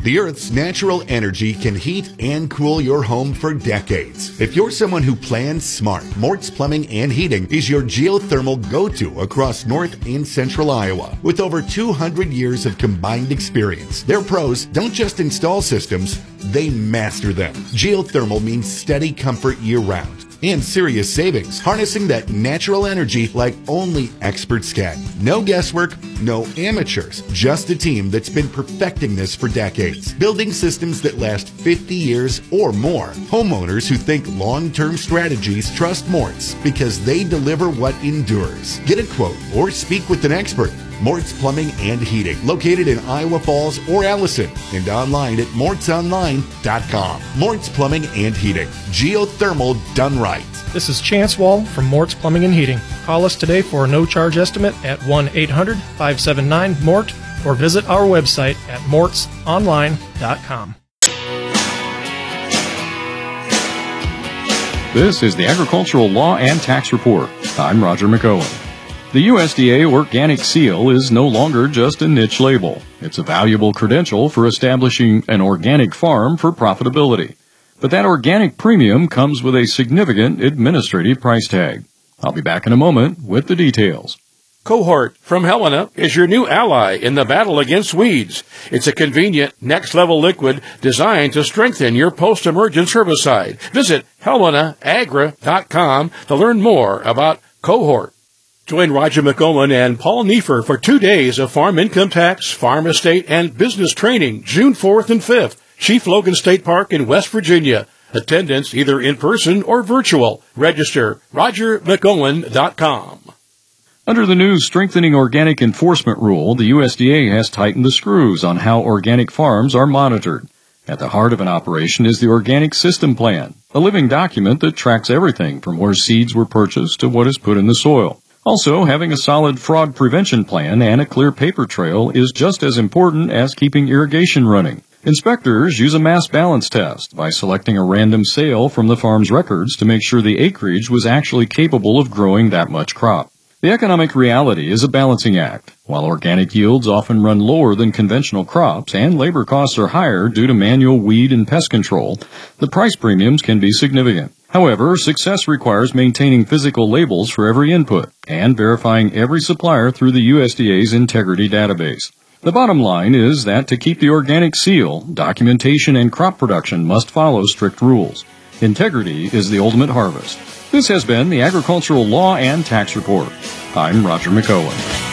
The Earth's natural energy can heat and cool your home for decades. If you're someone who plans smart, Mort's Plumbing and Heating is your geothermal go-to across North and Central Iowa. With over 200 years of combined experience, their pros don't just install systems, they master them. Geothermal means steady comfort year-round and serious savings, harnessing that natural energy like only experts can. No guesswork, no amateurs, just a team that's been perfecting this for decades, building systems that last 50 years or more. Homeowners who think long-term strategies trust Mort's because they deliver what endures. Get a quote or speak with an expert. Mort's Plumbing and Heating, located in Iowa Falls or Allison, and online at mortsonline.com. Mort's Plumbing and Heating, geothermal done right. This is Chance Wall from Mort's Plumbing and Heating. Call us today for a no-charge estimate at 1-800-579-MORT or visit our website at mortsonline.com. This is the Agricultural Law and Tax Report. I'm Roger McOwen. The USDA Organic Seal is no longer just a niche label. It's a valuable credential for establishing an organic farm for profitability. But that organic premium comes with a significant administrative price tag. I'll be back in a moment with the details. Cohort from Helena is your new ally in the battle against weeds. It's a convenient, next-level liquid designed to strengthen your post-emergence herbicide. Visit HelenaAgra.com to learn more about Cohort. Join Roger McOwen and Paul Neiffer for 2 days of farm income tax, farm estate, and business training, June 4th and 5th, Chief Logan State Park in West Virginia. Attendance either in person or virtual. Register RogerMcOwen.com. Under the new Strengthening Organic Enforcement Rule, the USDA has tightened the screws on how organic farms are monitored. At the heart of an operation is the Organic System Plan, a living document that tracks everything from where seeds were purchased to what is put in the soil. Also, having a solid fraud prevention plan and a clear paper trail is just as important as keeping irrigation running. Inspectors use a mass balance test by selecting a random sale from the farm's records to make sure the acreage was actually capable of growing that much crop. The economic reality is a balancing act. While organic yields often run lower than conventional crops and labor costs are higher due to manual weed and pest control, the price premiums can be significant. However, success requires maintaining physical labels for every input and verifying every supplier through the USDA's integrity database. The bottom line is that to keep the organic seal, documentation and crop production must follow strict rules. Integrity is the ultimate harvest. This has been the Agricultural Law and Tax Report. I'm Roger McOwen.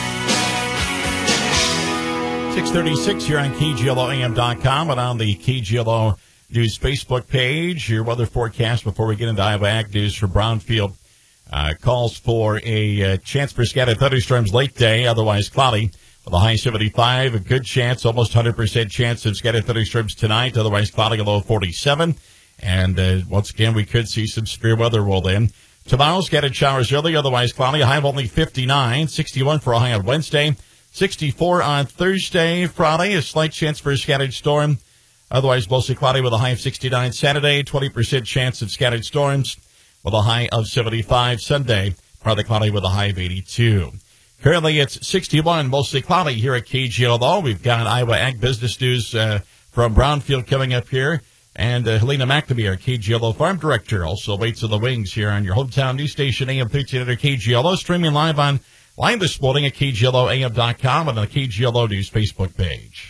6:36 here on KGLOAM.com and on the KGLO News Facebook page. Your weather forecast before we get into Iowa Ag News for Brownfield calls for a chance for scattered thunderstorms late day, otherwise cloudy, with a high 75, a good chance, almost 100% chance of scattered thunderstorms tonight, otherwise cloudy, a low 47. And once again, we could see some severe weather roll in. Tomorrow, scattered showers early, otherwise cloudy, a high of only 59, 61 for a high on Wednesday, 64 on Thursday, Friday, a slight chance for a scattered storm. Otherwise, mostly cloudy with a high of 69 Saturday, 20% chance of scattered storms with a high of 75 Sunday, partly cloudy with a high of 82. Currently, it's 61, mostly cloudy here at KGLO. We've got Iowa Ag Business News from Brownfield coming up here. And Helena McNamee, KGLO Farm Director, also waits in the wings here on your hometown news station, AM 1300 KGLO, streaming live online this morning at KGLOAM.com and on the KGLO News Facebook page.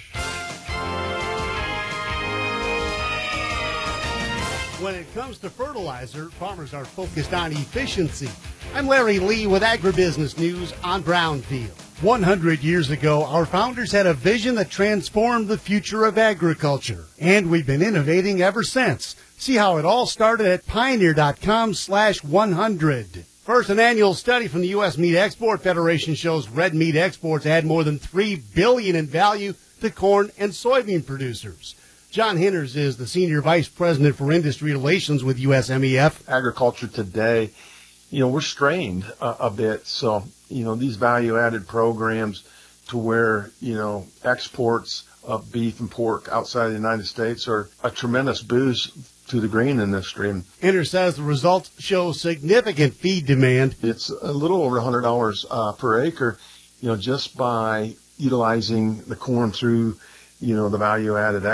When it comes to fertilizer, farmers are focused on efficiency. I'm Larry Lee with Agribusiness News on Brownfield. 100 years ago, our founders had a vision that transformed the future of agriculture, and we've been innovating ever since. See how it all started at pioneer.com/100. First, an annual study from the U.S. Meat Export Federation shows red meat exports add more than $3 billion in value to corn and soybean producers. John Henners is the Senior Vice President for Industry Relations with USMEF. Agriculture today, we're strained a bit. So, these value-added programs to where, exports of beef and pork outside of the United States are a tremendous boost to the grain industry. Henners says the results show significant feed demand. It's a little over $100 per acre, just by utilizing the corn through, the value-added